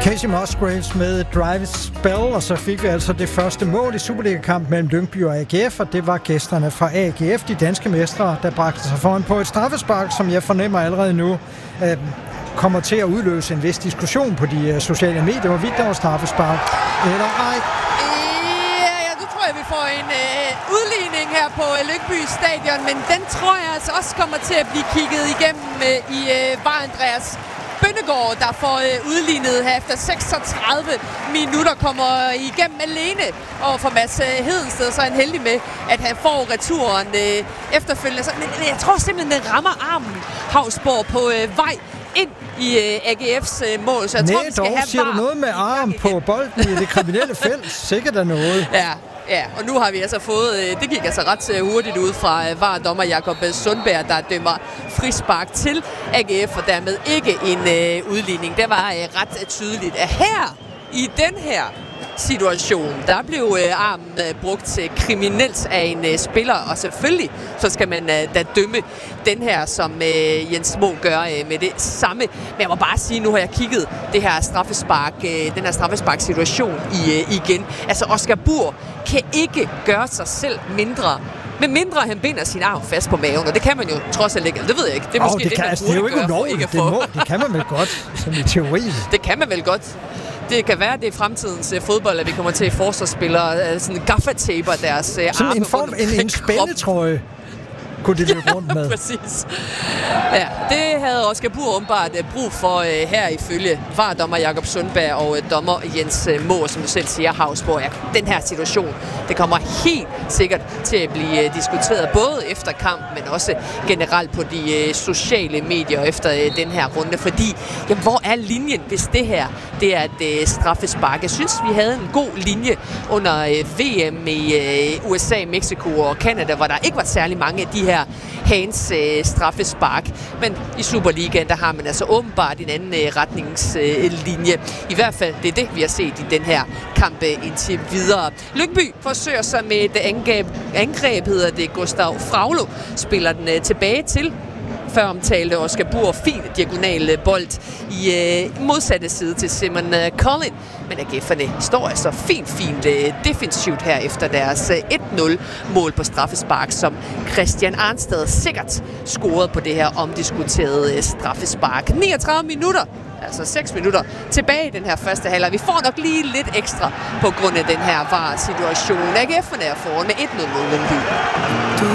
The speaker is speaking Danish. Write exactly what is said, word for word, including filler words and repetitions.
Casey Musgraves med Drive Spell, og så fik vi altså det første mål i Superliga-kamp mellem Lyngby og A G F, og det var gæsterne fra A G F, de danske mestre, der bragte sig foran på et straffespark, som jeg fornemmer allerede nu øh, kommer til at udløse en vis diskussion på de øh, sociale medier, hvorvidt der var straffespark eller ej. Ja, ja, nu tror jeg, vi får en øh, udligning her på øh, Lyngby Stadion, men den tror jeg altså også kommer til at blive kigget igennem øh, i øh, var Andreas Bønnegård, der får øh, udlignet her efter seksogtredive minutter, kommer igennem alene over for Mads øh, Hedensted, så er han heldig med, at han får returen øh, efterfølgende. Så, men, men jeg tror simpelthen, den rammer armen Hausborg på øh, vej ind i øh, A G F's øh, mål, så jeg Næh, tror, vi skal dog, have siger var du noget med arm på bolden i det kriminelle felt? Sikkert er noget. Ja. Ja, og nu har vi altså fået, det gik altså ret hurtigt ud fra V A R-dommer Jakob Sundberg, der dømmer frispark til A G F, og dermed ikke en øh, udligning. Det var øh, ret tydeligt, at her, i den her situation, der blev øh, armen øh, brugt til kriminelt af en øh, spiller, og selvfølgelig så skal man øh, da dømme den her, som øh, Jens Mo gør øh, med det samme. Men jeg må bare sige, nu har jeg kigget det her straffespark, øh, den her straffespark-situation i, øh, igen. Altså Oscar Bur kan ikke gøre sig selv mindre, men mindre han binder sin arm fast på maven, og det kan man jo trods alt ikke. Det ved jeg ikke. Det er oh, måske det, det, kan, man altså, det er jo ikke ulovligt. Det, må, det kan man vel godt, som i teorien. Det kan man vel godt. Det kan være, at det er fremtidens uh, fodbold, at vi kommer til at forsvarsspillere uh, sådan gaffataper deres uh, sådan arme. En form, en, en spændetrøje kunne de løbe rundt med. Præcis. Ja, det havde Oscar Bur åbenbart uh, brug for uh, her ifølge V A R-dommer Jakob Sundberg og uh, dommer Jens uh, Mohr, som du selv siger, Hausborg. Ja, den her situation, det kommer helt sikkert til at blive uh, diskuteret, både efter kamp, men også generelt på de uh, sociale medier efter uh, den her runde, fordi, jamen, hvor er linjen, hvis det her det er et uh, straffespark? Jeg synes, vi havde en god linje under uh, V M i uh, U S A, Mexico og Canada, hvor der ikke var særlig mange af de her hands øh, straffespark. Men i Superligaen, der har man altså åbenbart en anden øh, retningslinje. Øh, I hvert fald, det er det, vi har set i den her kamp øh, indtil videre. Lyngby forsøger sig med et angreb, angreb hedder det Gustav Fraglo, spiller den øh, tilbage til før omtalte Oscar Bur, fin diagonal bold i øh, modsatte side til Simon øh, Collin. Men A G F'erne står altså fint, fint øh, defensivt her efter deres øh, et nul mål på straffespark, som Christian Arnstad sikkert scorede på det her omdiskuterede øh, straffespark. niogtredive minutter, altså seks minutter tilbage i den her første halvleg. Vi får nok lige lidt ekstra på grund af den her V A R-situation. A G F'erne er foran med et nul mod Lyngby.